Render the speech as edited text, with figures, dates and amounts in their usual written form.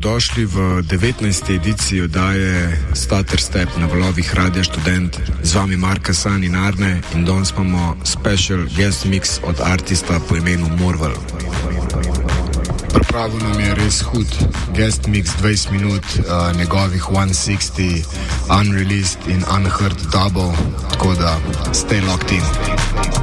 dobrodošli v 19. ediciji oddaje Stutter Step na valovih Radia Študent. Z vami Marka, San in Arne in danes imamo special guest mix od artista po imenu Morval. Pripravil nam je res hud guest mix 20 minut njegovih 160 unreleased in unheard dubov, tako da stay locked in.